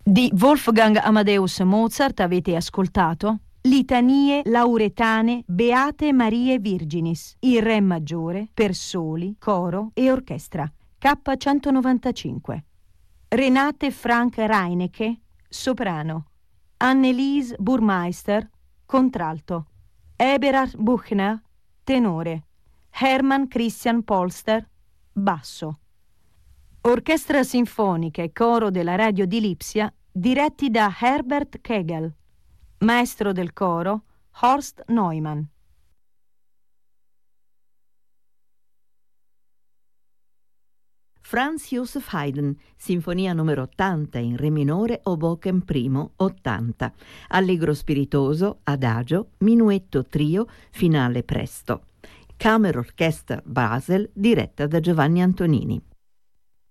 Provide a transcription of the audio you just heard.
Di Wolfgang Amadeus Mozart avete ascoltato Litanie Lauretane Beate Marie Virginis, in Re maggiore, per soli, coro e orchestra, K195. Renate Frank Reinecke, soprano. Annelies Burmeister, contralto. Eberhard Buchner, tenore. Hermann Christian Polster, basso. Orchestra sinfonica e coro della radio di Lipsia, diretti da Herbert Kegel. Maestro del coro, Horst Neumann. Franz Joseph Haydn, Sinfonia numero 80 in Re minore, Hoboken primo, 80. Allegro spiritoso, adagio, minuetto trio, finale presto. Kammerorchester Basel, diretta da Giovanni Antonini.